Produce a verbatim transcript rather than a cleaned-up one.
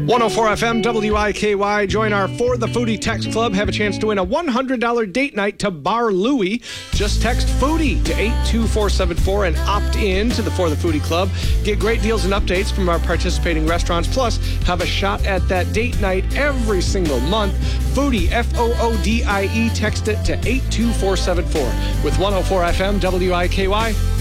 one oh four F M, W I K Y. Join our For the Foodie Text Club. Have a chance to win a one hundred dollars date night to Bar Louie. Just text Foodie to eight two four seven four and opt in to the For the Foodie Club. Get great deals and updates from our participating restaurants. Plus, have a shot at that date night every single month. Foodie, F O O D I E. Text it to eight two four seven four. With one oh four F M, W I K Y.